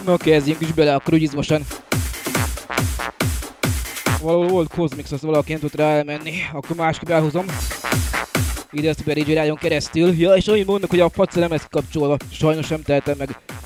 Na kezdjünk is bele akkor úgy izmosan. Valahol volt Cosmix, azt valaki nem tud rá elmenni, akkor másképp elhozom. Ide ezt be DJ Rájon keresztül. Ja, és ahogy mondnak, hogy a fac nem lesz kapcsolva, sajnos nem tehetem meg.